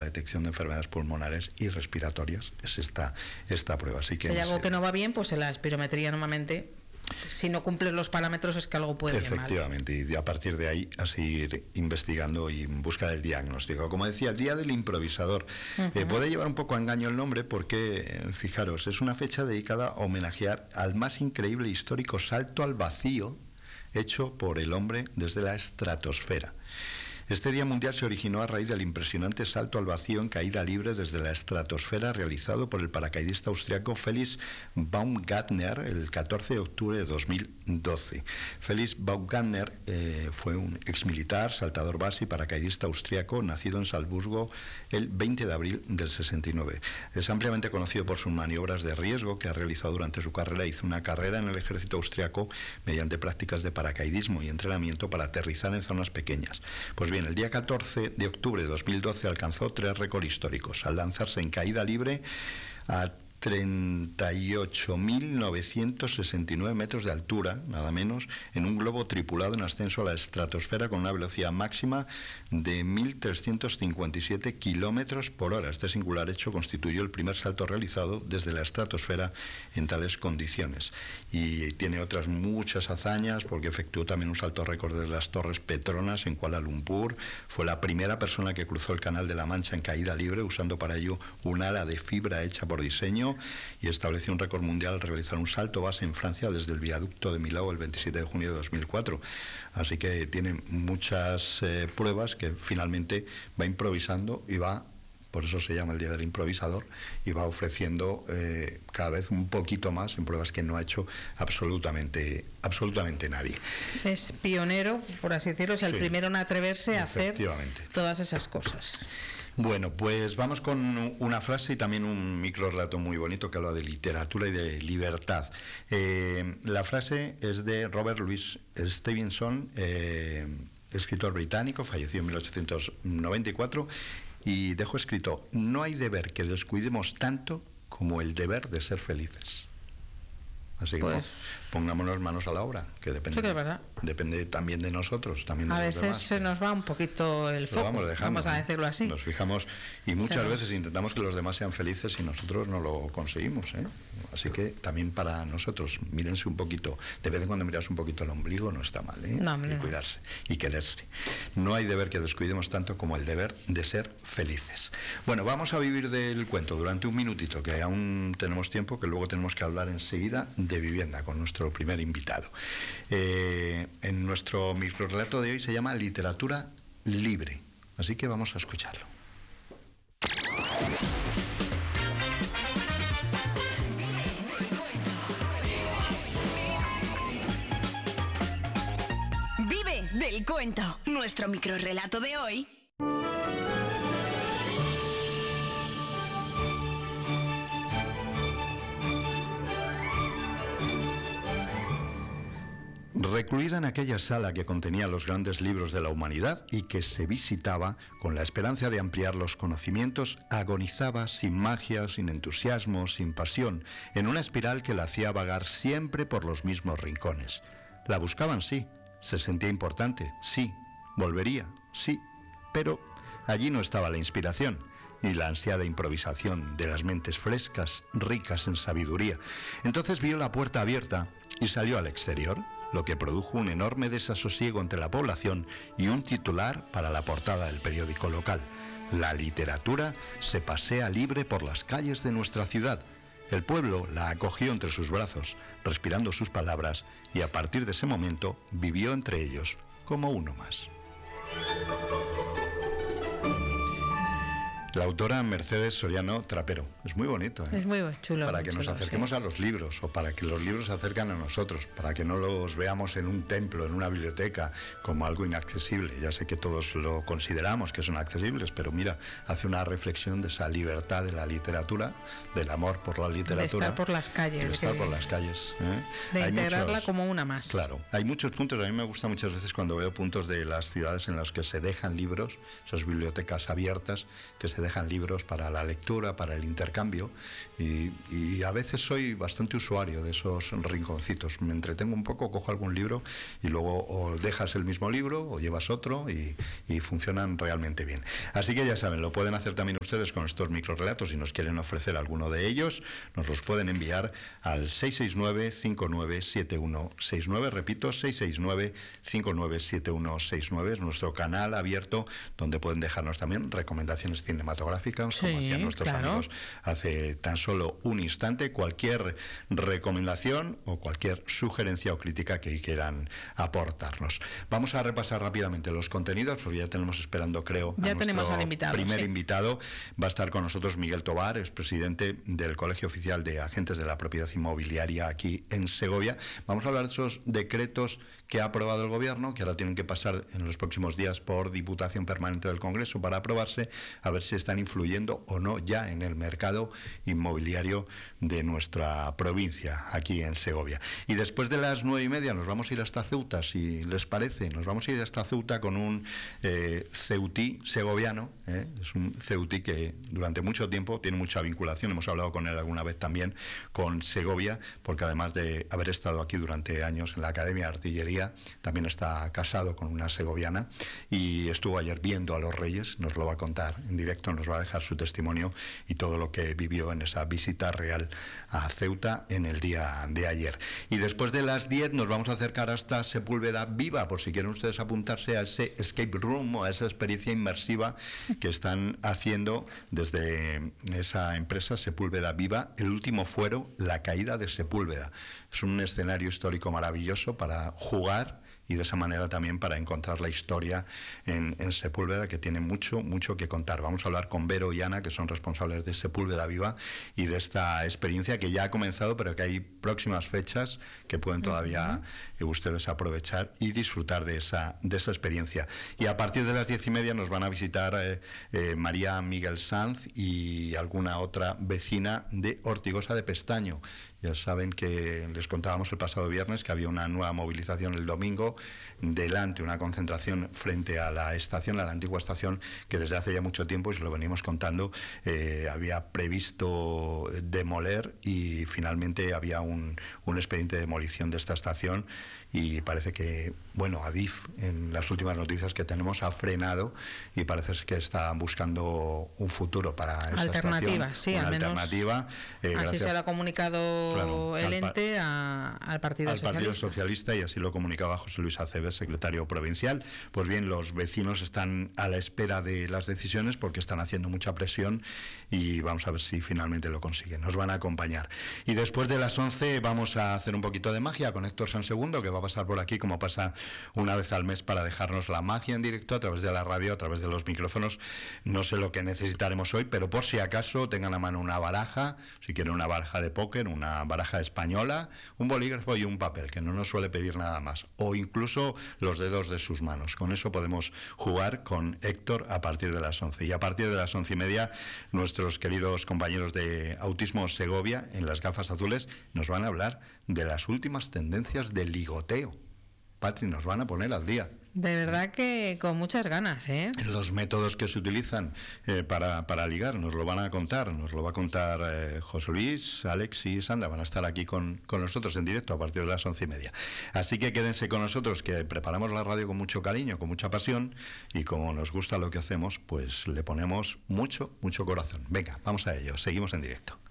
detección de enfermedades pulmonares y respiratorias. Es esta prueba. Así que si hay algo que no va bien, pues en la espirometría normalmente, si no cumples los parámetros, es que algo puede ir mal. Efectivamente, y a partir de ahí a seguir investigando y en busca del diagnóstico. Como decía, el Día del Improvisador. Puede llevar un poco a engaño el nombre porque, fijaros, es una fecha dedicada a homenajear al más increíble e histórico salto al vacío hecho por el hombre desde la estratosfera. Este Día Mundial se originó a raíz del impresionante salto al vacío en caída libre desde la estratosfera realizado por el paracaidista austriaco Felix Baumgartner el 14 de octubre de 2012. Felix Baumgartner fue un exmilitar, saltador base y paracaidista austriaco nacido en Salzburgo el 20 de abril del 69. Es ampliamente conocido por sus maniobras de riesgo que ha realizado durante su carrera. Hizo una carrera en el ejército austriaco mediante prácticas de paracaidismo y entrenamiento para aterrizar en zonas pequeñas. Pues bien, el día 14 de octubre de 2012 alcanzó 3 récords históricos al lanzarse en caída libre a 38.969 metros de altura, nada menos, en un globo tripulado en ascenso a la estratosfera con una velocidad máxima de 1.357 kilómetros por hora. Este singular hecho constituyó el primer salto realizado desde la estratosfera en tales condiciones. Y tiene otras muchas hazañas, porque efectuó también un salto récord desde las Torres Petronas en Kuala Lumpur. Fue la primera persona que cruzó el Canal de la Mancha en caída libre, usando para ello un ala de fibra hecha por diseño, y estableció un récord mundial al realizar un salto base en Francia desde el viaducto de Millau el 27 de junio de 2004. Así que tiene muchas pruebas que finalmente va improvisando y va, por eso se llama el Día del Improvisador, y va ofreciendo cada vez un poquito más en pruebas que no ha hecho absolutamente nadie. Es pionero, por así decirlo, es el primero en atreverse a hacer todas esas cosas. Bueno, pues vamos con una frase y también un microrelato muy bonito que habla de literatura y de libertad. La frase es de Robert Louis Stevenson, escritor británico, falleció en 1894, y dejó escrito: no hay deber que descuidemos tanto como el deber de ser felices. Así que pues, pongámonos manos a la obra, que depende, depende también de nosotros, también de a los veces demás. Se nos va un poquito el foco, vamos a decirlo así. Nos fijamos y muchas veces intentamos que los demás sean felices y nosotros no lo conseguimos, ¿eh? Así que también para nosotros, mírense un poquito, de vez en cuando mirarse un poquito el ombligo no está mal, ¿eh? Y cuidarse y quererse. No hay deber que descuidemos tanto como el deber de ser felices. Bueno, vamos a vivir del cuento durante un minutito, que aún tenemos tiempo, que luego tenemos que hablar enseguida de vivienda con nuestro primer invitado. En nuestro microrelato de hoy se llama Literatura Libre, así que vamos a escucharlo. Vive del cuento, nuestro microrelato de hoy. Recluida en aquella sala que contenía los grandes libros de la humanidad y que se visitaba con la esperanza de ampliar los conocimientos, agonizaba sin magia, sin entusiasmo, sin pasión, en una espiral que la hacía vagar siempre por los mismos rincones. La buscaban, sí, se sentía importante, sí, volvería, sí, pero allí no estaba la inspiración, ni la ansiada improvisación de las mentes frescas, ricas en sabiduría. Entonces vio la puerta abierta y salió al exterior, lo que produjo un enorme desasosiego entre la población y un titular para la portada del periódico local: la literatura se pasea libre por las calles de nuestra ciudad. El pueblo la acogió entre sus brazos, respirando sus palabras, y a partir de ese momento vivió entre ellos como uno más. La autora Mercedes Soriano Trapero. Es muy bonito, ¿eh? Es muy chulo. Para que nos acerquemos a los libros, o para que los libros se acerquen a nosotros, para que no los veamos en un templo, en una biblioteca, como algo inaccesible. Ya sé que todos lo consideramos que son accesibles, pero mira, hace una reflexión de esa libertad de la literatura, del amor por la literatura. De estar por las calles. De estar por las calles, ¿eh? De integrarla como una más. Claro. Hay muchos puntos. A mí me gusta muchas veces cuando veo puntos de las ciudades en las que se dejan libros, esas bibliotecas abiertas, que se se dejan libros para la lectura, para el intercambio, y a veces soy bastante usuario de esos rinconcitos. Me entretengo un poco, cojo algún libro y luego o dejas el mismo libro o llevas otro y funcionan realmente bien. Así que ya saben, lo pueden hacer también ustedes con estos microrelatos. Si nos quieren ofrecer alguno de ellos, nos los pueden enviar al 669-597169. Repito, 669-597169 es nuestro canal abierto donde pueden dejarnos también recomendaciones cinematográficas, como hacían nuestros amigos hace tan solo un instante. Cualquier recomendación o cualquier sugerencia o crítica que quieran aportarnos. Vamos a repasar rápidamente los contenidos, porque ya tenemos esperando, creo, ya a tenemos al nuestro primer invitado. Va a estar con nosotros Miguel Tobar, es presidente del Colegio Oficial de Agentes de la Propiedad Inmobiliaria aquí en Segovia. Vamos a hablar de esos decretos que ha aprobado el Gobierno, que ahora tienen que pasar en los próximos días por Diputación Permanente del Congreso para aprobarse, a ver si están influyendo o no ya en el mercado inmobiliario de nuestra provincia, aquí en Segovia. Y después de las 9:30 nos vamos a ir hasta Ceuta, si les parece. Nos vamos a ir hasta Ceuta con un ceutí segoviano. Es un ceutí que durante mucho tiempo tiene mucha vinculación. Hemos hablado con él alguna vez también con Segovia, porque además de haber estado aquí durante años en la Academia de Artillería, también está casado con una segoviana y estuvo ayer viendo a los Reyes. Nos lo va a contar en directo, nos va a dejar su testimonio y todo lo que vivió en esa visita real a Ceuta en el día de ayer. Y después de las 10 nos vamos a acercar hasta Sepúlveda Viva, por si quieren ustedes apuntarse a ese escape room o a esa experiencia inmersiva que están haciendo desde esa empresa Sepúlveda Viva, el último fuero, la caída de Sepúlveda. Es un escenario histórico maravilloso para jugar y de esa manera también para encontrar la historia en Sepúlveda, que tiene mucho que contar. Vamos a hablar con Vero y Ana, que son responsables de Sepúlveda Viva y de esta experiencia que ya ha comenzado, pero que hay próximas fechas que pueden todavía ustedes aprovechar y disfrutar de esa experiencia. Y a partir de las 10:30 nos van a visitar María Miguel Sanz y alguna otra vecina de Ortigosa de Pestaño. Ya saben que les contábamos el pasado viernes que había una nueva movilización el domingo, delante una concentración frente a la estación, a la antigua estación, que desde hace ya mucho tiempo, y se lo venimos contando, había previsto demoler y finalmente había un expediente de demolición de esta estación. Y parece que, bueno, Adif, en las últimas noticias que tenemos, ha frenado y parece que está buscando un futuro para esa alternativa, estación. Sí, una al alternativa. Menos así se lo ha comunicado el ente al Partido Socialista. Al Partido Socialista, y así lo comunicaba José Luis Aceves, secretario provincial. Pues bien, los vecinos están a la espera de las decisiones porque están haciendo mucha presión y vamos a ver si finalmente lo consiguen. Nos van a acompañar. Y después de las 11 vamos a hacer un poquito de magia con Héctor Sansegundo, que va a pasar por aquí como pasa una vez al mes para dejarnos la magia en directo a través de la radio, a través de los micrófonos. No sé lo que necesitaremos hoy, pero por si acaso tengan a mano una baraja, si quieren una baraja de póker, una baraja española, un bolígrafo y un papel, que no nos suele pedir nada más, o incluso los dedos de sus manos. Con eso podemos jugar con Héctor a partir de las 11. Y a partir de las 11:30 nuestros queridos compañeros de Autismo Segovia, en las gafas azules, nos van a hablar de las últimas tendencias del ligoteo. Patri, nos van a poner al día. De verdad que con muchas ganas, Los métodos que se utilizan para ligar nos lo van a contar. Nos lo va a contar José Luis, Alex y Sandra. Van a estar aquí con nosotros en directo a partir de las 11:30. Así que quédense con nosotros, que preparamos la radio con mucho cariño, con mucha pasión, y como nos gusta lo que hacemos, pues le ponemos mucho corazón. Venga, vamos a ello. Seguimos en directo.